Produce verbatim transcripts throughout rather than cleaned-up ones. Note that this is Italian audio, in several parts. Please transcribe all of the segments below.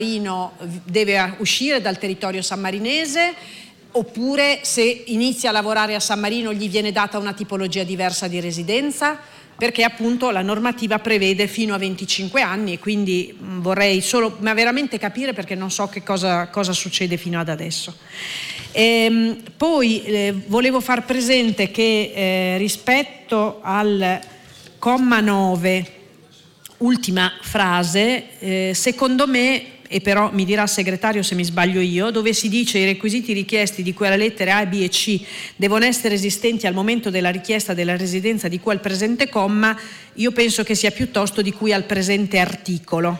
deve uscire dal territorio sammarinese, oppure se inizia a lavorare a San Marino gli viene data una tipologia diversa di residenza, perché appunto la normativa prevede fino a venticinque anni e quindi vorrei solo ma veramente capire, perché non so che cosa, cosa succede fino ad adesso. Ehm, poi eh, volevo far presente che eh, rispetto al comma nove, ultima frase, eh, secondo me, e però mi dirà il segretario se mi sbaglio io, dove si dice i requisiti richiesti di cui alle lettere A, B e C devono essere esistenti al momento della richiesta della residenza di cui al presente comma, io penso che sia piuttosto di cui al presente articolo.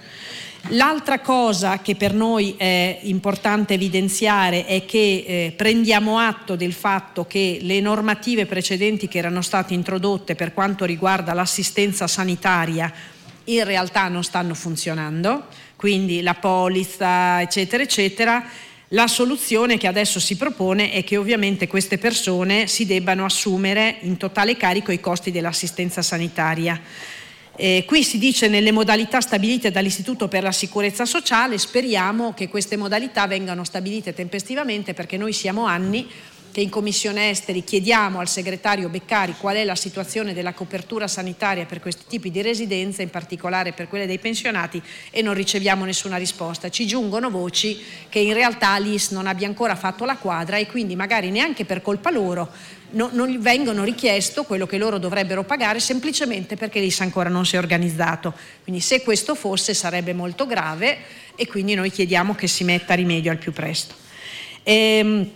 L'altra cosa che per noi è importante evidenziare è che eh, prendiamo atto del fatto che le normative precedenti che erano state introdotte per quanto riguarda l'assistenza sanitaria in realtà non stanno funzionando, quindi la polizza eccetera eccetera. La soluzione che adesso si propone è che ovviamente queste persone si debbano assumere in totale carico i costi dell'assistenza sanitaria. Eh, qui si dice nelle modalità stabilite dall'Istituto per la Sicurezza Sociale. Speriamo che queste modalità vengano stabilite tempestivamente, perché noi siamo anni che in Commissione Esteri chiediamo al segretario Beccari qual è la situazione della copertura sanitaria per questi tipi di residenze, in particolare per quelle dei pensionati, e non riceviamo nessuna risposta. Ci giungono voci che in realtà l'I S non abbia ancora fatto la quadra e quindi magari neanche per colpa loro no, non gli vengono richiesto quello che loro dovrebbero pagare, semplicemente perché l'I S ancora non si è organizzato. Quindi se questo fosse sarebbe molto grave e quindi noi chiediamo che si metta rimedio al più presto. Ehm,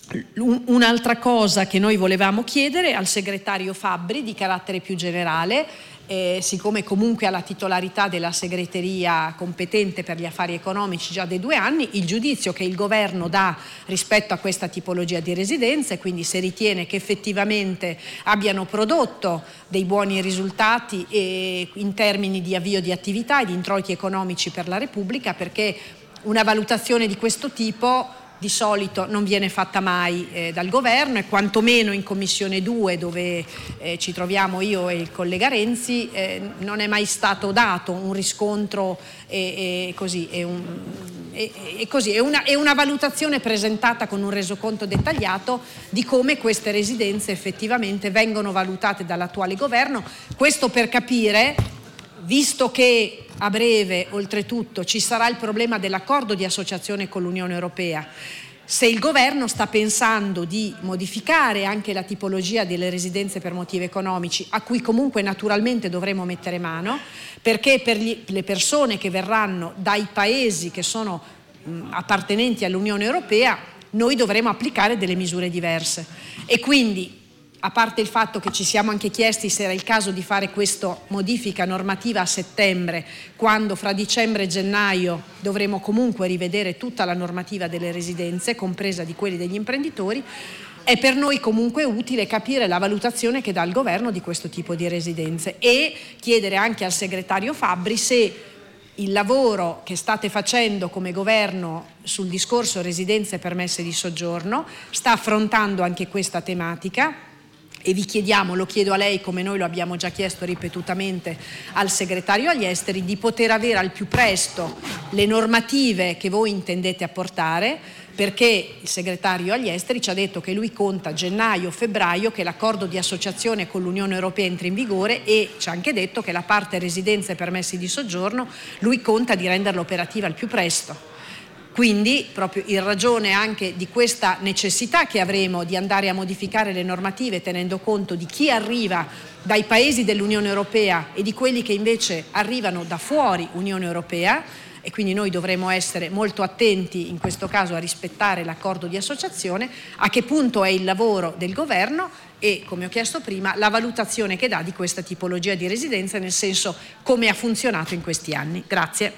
Un'altra cosa che noi volevamo chiedere al segretario Fabbri di carattere più generale, eh, siccome comunque ha la titolarità della segreteria competente per gli affari economici già dai due anni, il giudizio che il governo dà rispetto a questa tipologia di residenze, quindi se ritiene che effettivamente abbiano prodotto dei buoni risultati e in termini di avvio di attività e di introiti economici per la Repubblica, perché una valutazione di questo tipo di solito non viene fatta mai eh, dal governo, e quantomeno in Commissione due, dove eh, ci troviamo io e il collega Renzi, eh, non è mai stato dato un riscontro e, e così, è, un, e, e così è, una, è una valutazione presentata con un resoconto dettagliato di come queste residenze effettivamente vengono valutate dall'attuale governo. Questo per capire, visto che a breve oltretutto ci sarà il problema dell'accordo di associazione con l'Unione Europea, se il governo sta pensando di modificare anche la tipologia delle residenze per motivi economici, a cui comunque naturalmente dovremo mettere mano, perché per gli, le persone che verranno dai paesi che sono mh, appartenenti all'Unione Europea noi dovremo applicare delle misure diverse. E quindi, a parte il fatto che ci siamo anche chiesti se era il caso di fare questa modifica normativa a settembre, quando fra dicembre e gennaio dovremo comunque rivedere tutta la normativa delle residenze, compresa di quelli degli imprenditori, è per noi comunque utile capire la valutazione che dà il governo di questo tipo di residenze e chiedere anche al segretario Fabbri se il lavoro che state facendo come governo sul discorso residenze permesse di soggiorno sta affrontando anche questa tematica. E vi chiediamo, lo chiedo a lei come noi lo abbiamo già chiesto ripetutamente al segretario agli esteri, di poter avere al più presto le normative che voi intendete apportare, perché il segretario agli esteri ci ha detto che lui conta gennaio-febbraio che l'accordo di associazione con l'Unione Europea entri in vigore, e ci ha anche detto che la parte residenze e permessi di soggiorno lui conta di renderla operativa al più presto. Quindi, proprio in ragione anche di questa necessità che avremo di andare a modificare le normative tenendo conto di chi arriva dai paesi dell'Unione Europea e di quelli che invece arrivano da fuori Unione Europea, e quindi noi dovremo essere molto attenti in questo caso a rispettare l'accordo di associazione, a che punto è il lavoro del governo e, come ho chiesto prima, la valutazione che dà di questa tipologia di residenza, nel senso come ha funzionato in questi anni. Grazie.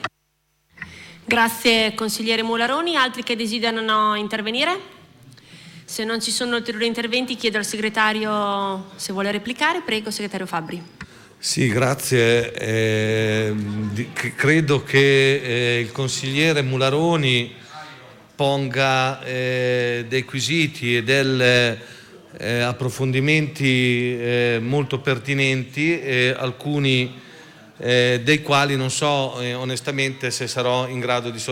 Grazie consigliere Mularoni. Altri che desiderano intervenire? Se non ci sono ulteriori interventi chiedo al segretario se vuole replicare. Prego, segretario Fabbri. Sì, grazie. Eh, di, credo che eh, il consigliere Mularoni ponga eh, dei quesiti e dei eh, approfondimenti eh, molto pertinenti, eh, alcuni eh, dei quali non so eh, onestamente se sarò in grado di soddisfare.